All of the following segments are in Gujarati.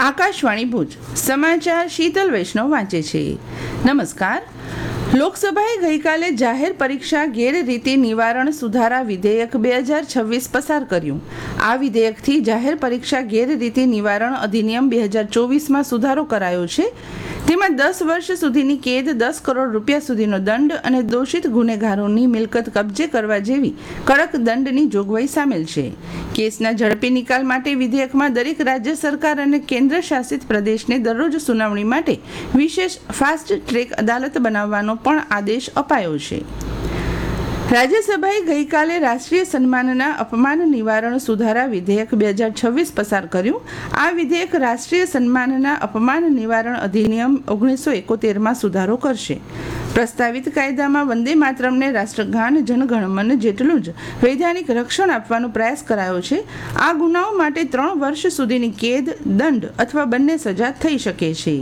આકાશવાણી ભુજ સમાચાર શીતલ વૈષ્ણવ વાંચે છે. નમસ્કાર. લોકસભાએ ગઈકાલે જાહેર પરીક્ષા ગેરરીતિ નિવારણ સુધારા વિધેયક 2026 પસાર કર્યું. આ વિધેયકથી જાહેર પરીક્ષા ગેરરીતિ નિવારણ અધિનિયમ 2024માં સુધારો કરાયો છે. તેમાં 10 વર્ષ સુધીની કેદ, 10 કરોડ રૂપિયા સુધીનો દંડ અને દોષિત ગુનેગારોની મિલકત કબજે કરવા જેવી કડક દંડની જોગવાઈ સામેલ છે. કેસના ઝડપી નિકાલ માટે વિધેયકમાં દરેક રાજ્ય સરકાર અને કેન્દ્ર શાસિત પ્રદેશને દરરોજ સુનાવણી માટે વિશેષ ફાસ્ટ ટ્રેક અદાલત બનાવવાનો પણ આદેશ અપાયો છે. રાજ્યસભાએ ગઈકાલે રાષ્ટ્રીય સન્માનના અપમાન નિવારણ સુધારા વિધેયક 2026 પસાર કર્યું. આ વિધેયક રાષ્ટ્રીય સન્માનના અપમાન નિવારણ અધિનિયમ 1971માં સુધારો કરશે. પ્રસ્તાવિત કાયદામાં વંદે માતરમને રાષ્ટ્રગાન જનગણમન જેટલું જ વૈધાનિક રક્ષણ આપવાનો પ્રયાસ કરાયો છે. આ ગુનાઓ માટે 3 વર્ષ સુધીની કેદ, દંડ અથવા બંને સજા થઈ શકે છે.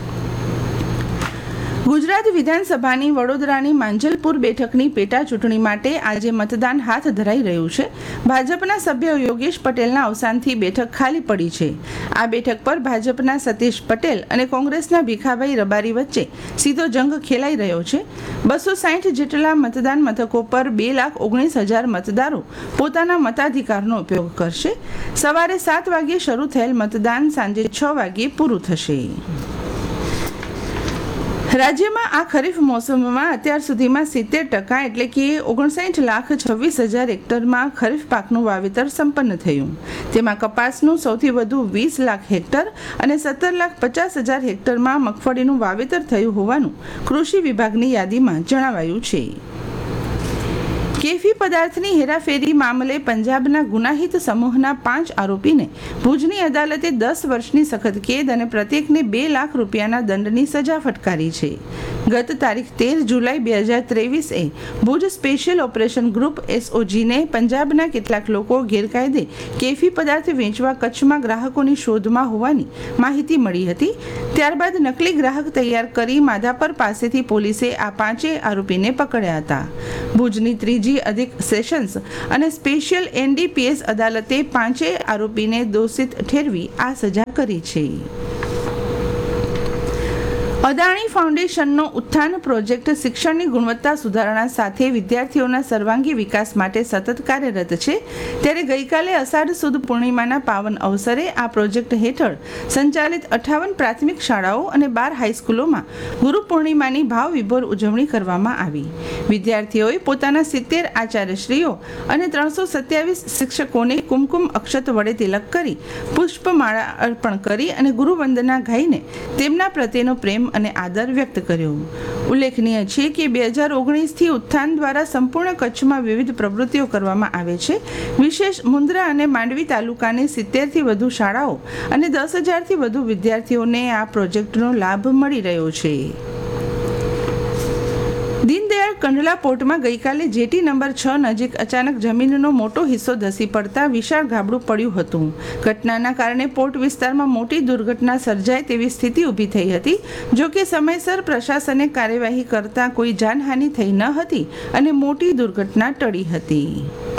ગુજરાત વિધાનસભાની વડોદરાની માંજલપુર બેઠકની પેટા ચૂંટણી માટે આજે મતદાન હાથ ધરાઈ રહ્યું છે. ભાજપના સભ્ય યોગેશ પટેલના અવસાનથી બેઠક ખાલી પડી છે. આ બેઠક પર ભાજપના સતીશ પટેલ અને કોંગ્રેસના ભીખાભાઈ રબારી વચ્ચે સીધો જંગ ખેલાઈ રહ્યો છે. 260 જેટલા મતદાન મથકો પર 2,19,000 મતદારો પોતાના મતાધિકારનો ઉપયોગ કરશે. સવારે 7 વાગ્યે શરૂ થયેલ મતદાન સાંજે 6 વાગ્યે પૂરું થશે. રાજ્યમાં આ ખરીફ મોસમમાં અત્યાર સુધીમાં 70% એટલે કે 59,26,000 હેક્ટરમાં ખરીફ પાકનું વાવેતર સંપન્ન થયું. તેમાં કપાસનું સૌથી વધુ 20 લાખ હેક્ટર અને 17,50,000 હેક્ટરમાં મગફળીનું વાવેતર થયું હોવાનું કૃષિ વિભાગની યાદીમાં જણાવાયું છે. કેફી પદાર્થની હેરાફેરી મામલે પંજાબના ગુનાહિત સમૂહના 5 આરોપીને ભુજની અદાલતે 10 વર્ષની સખત કેદ અને પ્રત્યેકને 2 લાખ રૂપિયાના દંડની સજા ફટકારી છે. ગત તારીખ 13 જુલાઈ 2023 ભુજ સ્પેશિયલ ઓપરેશન ગ્રુપ SOGને પંજાબના કેટલાક લોકો ગેરકાયદે કેફી પદાર્થ વેચવા કચ્છમાં ગ્રાહકોની શોધમાં હોવાની માહિતી મળી હતી. ત્યારબાદ નકલી ગ્રાહક તૈયાર કરી માધાપર પાસેથી પોલીસે આ 5 આરોપીને પકડ્યા હતા. ભુજની ત્રીજી અધિક સેશન્સ અને સ્પેશિયલ NDPS અદાલતે 5 આરોપીને દોષિત ઠેરવી આ સજા કરી છે. અદાણી ફાઉન્ડેશનનો ઉત્થાન પ્રોજેક્ટ શિક્ષણની ગુણવત્તા સુધારણા સાથે વિદ્યાર્થીઓના સર્વાંગી વિકાસ માટે સતત કાર્યરત છે. ત્યારે ગઈકાલે અષાઢ સુદ પૂર્ણિમાના પાવન અવસરે આ પ્રોજેક્ટ હેઠળ સંચાલિત 58 પ્રાથમિક શાળાઓ અને 12 હાઈસ્કૂલોમાં ગુરુ પૂર્ણિમાની ભાવવિભોર ઉજવણી કરવામાં આવી. વિદ્યાર્થીઓએ પોતાના 70 આચાર્યશ્રીઓ અને 327 શિક્ષકોને કુમકુમ અક્ષત વડે તિલક કરી પુષ્પમાળા અર્પણ કરી અને ગુરુવંદના ગાઈને તેમના પ્રત્યેનો પ્રેમ અને આદર વ્યક્ત કર્યો. ઉલ્લેખનીય છે કે 2019થી ઉત્થાન દ્વારા સંપૂર્ણ કચ્છમાં વિવિધ પ્રવૃત્તિઓ કરવામાં આવે છે. વિશેષ મુન્દ્રા અને માંડવી તાલુકાની 70થી વધુ શાળાઓ અને 10,000થી વધુ વિદ્યાર્થીઓને આ પ્રોજેક્ટનો લાભ મળી રહ્યો છે. દીનદયાળ કંડલા પોર્ટમાં ગઈકાલે જેટી નંબર 6 નજીક અચાનક જમીનનો મોટો હિસ્સો ધસી પડતા વિશાળ ગાબડું પડ્યું હતું. ઘટનાના કારણે પોર્ટ વિસ્તારમાં મોટી દુર્ઘટના સર્જાય તેવી સ્થિતિ ઊભી થઈ હતી. જો કે સમયસર પ્રશાસને કાર્યવાહી કરતા કોઈ જાનહાનિ થઈ ન હતી અને મોટી દુર્ઘટના ટળી હતી.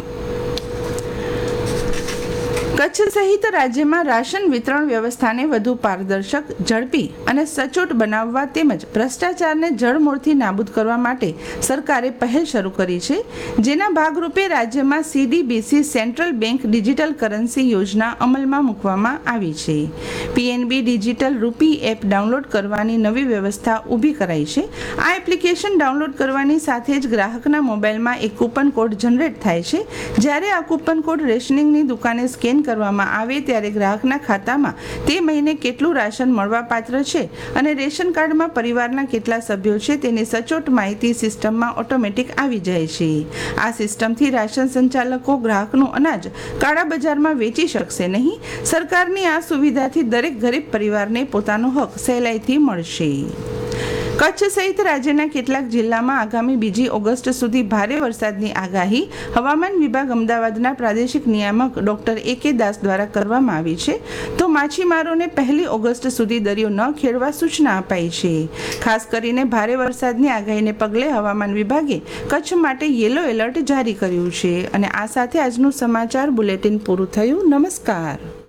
કચ્છ સહિત રાજ્યમાં રાશન વિતરણ વ્યવસ્થાને વધુ પારદર્શક, ઝડપી અને સચોટ બનાવવા તેમજ ભ્રષ્ટાચારને જડમૂળથી નાબૂદ કરવા માટે સરકારે પહેલ શરૂ કરી છે. જેના ભાગરૂપે રાજ્યમાં CDBC central bank digital currency યોજના અમલમાં મૂકવામાં આવી છે. PNB ડિજિટલ રૂપી એપ ડાઉનલોડ કરવાની નવી વ્યવસ્થા ઊભી કરાઈ છે. આ એપ્લિકેશન ડાઉનલોડ કરવાની સાથે જ ગ્રાહકના મોબાઈલમાં એક કૂપન કોડ જનરેટ થાય છે. જ્યારે આ કૂપન કોડ રેશનિંગની દુકાને સ્કેન કરવામાં આવે ત્યારે ગ્રાહકના ખાતામાં તે મહિને કેટલું રાશન મળવા પાત્ર છે અને રેશન કાર્ડમાં પરિવારના કેટલા સભ્યો છે તેની સચોટ માહિતી સિસ્ટમમાં ઓટોમેટિક આવી જાય છે. આ સિસ્ટમથી રાશન સંચાલકો ગ્રાહકનું અનાજ કાળા બજારમાં વેચી શકશે નહીં. સરકારની આ સુવિધાથી દરેક ગરીબ પરિવારને પોતાનો હક સહેલાઈથી મળશે. કચ્છ સહિત રાજ્યના કેટલાક જિલ્લામાં આગામી 2 ઓગસ્ટ સુધી ભારે વરસાદની આગાહી હવામાન વિભાગ અમદાવાદના પ્રાદેશિક નિયામક ડોક્ટર AK દાસ દ્વારા કરવામાં આવી છે. તો માછીમારોને 1 ઓગસ્ટ સુધી દરિયો ન ખેડવા સૂચના અપાઈ છે. ખાસ કરીને ભારે વરસાદની આગાહીને પગલે હવામાન વિભાગે કચ્છ માટે યલો એલર્ટ જારી કર્યું છે. અને આ સાથે આજનું સમાચાર બુલેટિન પૂરું થયું. નમસ્કાર.